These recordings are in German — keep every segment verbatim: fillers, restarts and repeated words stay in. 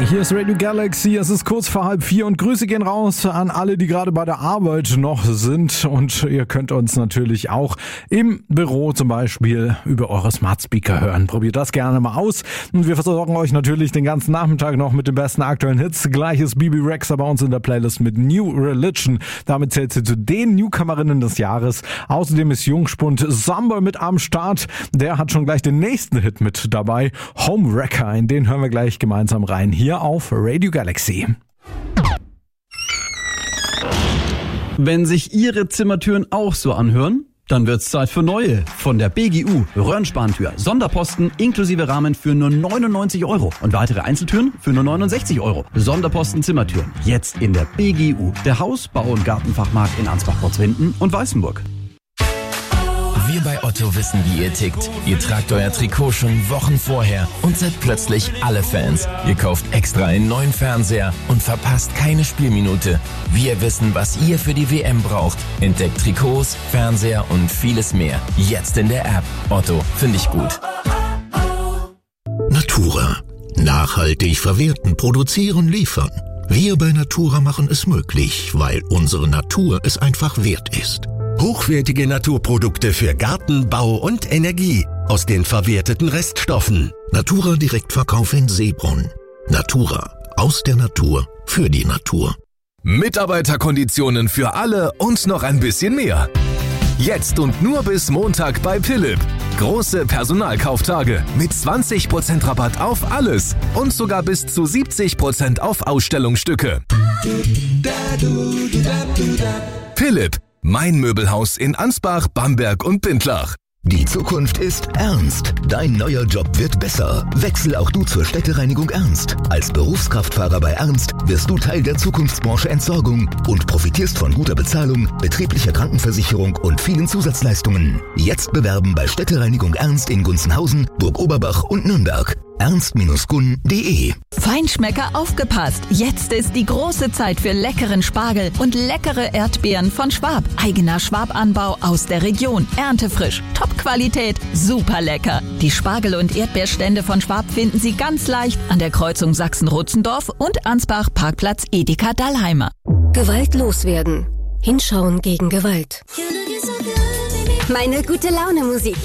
Hier ist Radio Galaxy, es ist kurz vor halb vier und Grüße gehen raus an alle, die gerade bei der Arbeit noch sind, und ihr könnt uns natürlich auch im Büro zum Beispiel über eure Smart Speaker hören. Probiert das gerne mal aus und wir versorgen euch natürlich den ganzen Nachmittag noch mit den besten aktuellen Hits. Gleich ist Bibi Rexha bei uns in der Playlist mit New Religion. Damit zählt sie zu den Newcomerinnen des Jahres. Außerdem ist Jungspund Samba mit am Start. Der hat schon gleich den nächsten Hit mit dabei, Homewrecker. In den hören wir gleich gemeinsam rein. Hier auf Radio Galaxy. Wenn sich Ihre Zimmertüren auch so anhören, dann wird's Zeit für neue. Von der B G U. Röhrenspantür. Sonderposten inklusive Rahmen für nur neunundneunzig Euro. Und weitere Einzeltüren für nur neunundsechzig Euro. Sonderposten Zimmertüren. Jetzt in der B G U. Der Haus-, Bau- und Gartenfachmarkt in Ansbach-Potzwinden und Weißenburg. Wir bei Otto wissen, wie ihr tickt. Ihr tragt euer Trikot schon Wochen vorher und seid plötzlich alle Fans. Ihr kauft extra einen neuen Fernseher und verpasst keine Spielminute. Wir wissen, was ihr für die W M braucht. Entdeckt Trikots, Fernseher und vieles mehr. Jetzt in der App. Otto, finde ich gut. Natura. Nachhaltig verwerten, produzieren, liefern. Wir bei Natura machen es möglich, weil unsere Natur es einfach wert ist. Hochwertige Naturprodukte für Garten, Bau und Energie aus den verwerteten Reststoffen. Natura Direktverkauf in Seebrunn. Natura. Aus der Natur. Für die Natur. Mitarbeiterkonditionen für alle und noch ein bisschen mehr. Jetzt und nur bis Montag bei Philipp. Große Personalkauftage mit zwanzig Prozent Rabatt auf alles und sogar bis zu siebzig Prozent auf Ausstellungsstücke. Philipp. Mein Möbelhaus in Ansbach, Bamberg und Bindlach. Die Zukunft ist ernst. Dein neuer Job wird besser. Wechsel auch du zur Städtereinigung Ernst. Als Berufskraftfahrer bei Ernst wirst du Teil der Zukunftsbranche Entsorgung und profitierst von guter Bezahlung, betrieblicher Krankenversicherung und vielen Zusatzleistungen. Jetzt bewerben bei Städtereinigung Ernst in Gunzenhausen, Burg Oberbach und Nürnberg. ernst Bindestrich gun punkt de. Feinschmecker, aufgepasst! Jetzt ist die große Zeit für leckeren Spargel und leckere Erdbeeren von Schwab. Eigener Schwabanbau aus der Region. Erntefrisch, Top-Qualität, super lecker. Die Spargel- und Erdbeerstände von Schwab finden Sie ganz leicht an der Kreuzung Sachsen-Rutzendorf und Ansbach Parkplatz Edeka Dallheimer. Gewalt loswerden. Hinschauen gegen Gewalt. Meine gute Laune Musik.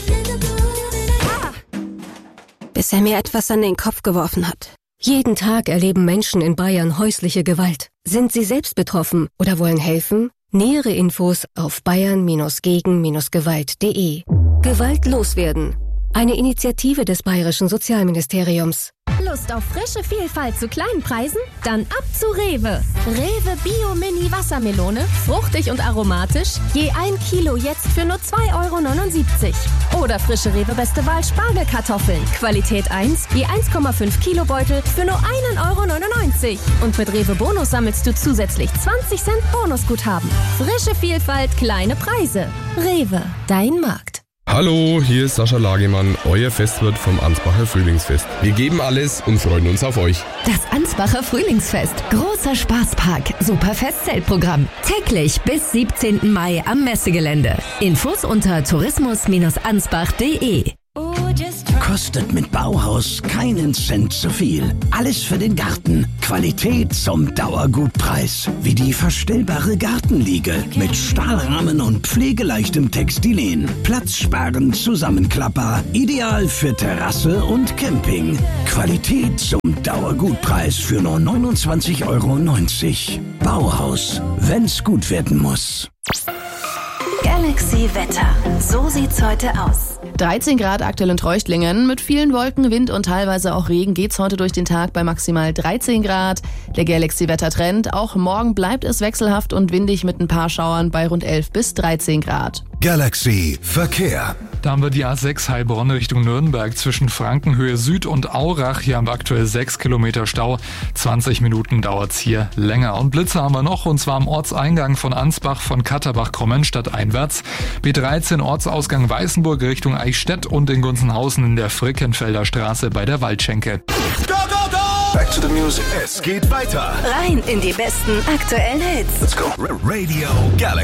Bis er mir etwas an den Kopf geworfen hat. Jeden Tag erleben Menschen in Bayern häusliche Gewalt. Sind Sie selbst betroffen oder wollen helfen? Nähere Infos auf bayern gegen gewalt punkt de. Gewalt loswerden. Eine Initiative des Bayerischen Sozialministeriums. Lust auf frische Vielfalt zu kleinen Preisen? Dann ab zu Rewe. Rewe Bio Mini Wassermelone, fruchtig und aromatisch, je ein Kilo jetzt für nur zwei Euro neunundsiebzig. Oder frische Rewe Beste Wahl Spargelkartoffeln, Qualität eins, je eins Komma fünf Kilo Beutel für nur ein Euro neunundneunzig. Und mit Rewe Bonus sammelst du zusätzlich zwanzig Cent Bonusguthaben. Frische Vielfalt, kleine Preise. Rewe, dein Markt. Hallo, hier ist Sascha Lagemann, euer Festwirt vom Ansbacher Frühlingsfest. Wir geben alles und freuen uns auf euch. Das Ansbacher Frühlingsfest. Großer Spaßpark. Super Festzeltprogramm. Täglich bis siebzehnten Mai am Messegelände. Infos unter tourismus ansbach punkt de. Kostet mit Bauhaus keinen Cent zu viel. Alles für den Garten. Qualität zum Dauergutpreis. Wie die verstellbare Gartenliege mit Stahlrahmen und pflegeleichtem Textilien. Platzsparend Zusammenklapper. Ideal für Terrasse und Camping. Qualität zum Dauergutpreis für nur neunundzwanzig Euro neunzig. Bauhaus. Wenn's gut werden muss. Galaxy Wetter. So sieht's heute aus. dreizehn Grad aktuell in Treuchtlingen. Mit vielen Wolken, Wind und teilweise auch Regen geht's heute durch den Tag bei maximal dreizehn Grad. Der Galaxy Wettertrend. Auch morgen bleibt es wechselhaft und windig mit ein paar Schauern bei rund elf bis dreizehn Grad. Galaxy Verkehr. Da haben wir die A sechs Heilbronn Richtung Nürnberg zwischen Frankenhöhe Süd und Aurach. Hier haben wir aktuell sechs Kilometer Stau. zwanzig Minuten dauert's hier länger. Und Blitze haben wir noch, und zwar am Ortseingang von Ansbach von Katterbach kommend stadteinwärts. B dreizehn Ortsausgang Weißenburg Richtung Eichstätt und in Gunzenhausen in der Frickenfelder Straße bei der Waldschenke. Go, go, go! Back to the music. Es geht weiter. Rein in die besten aktuellen Hits. Let's go. Radio Galaxy.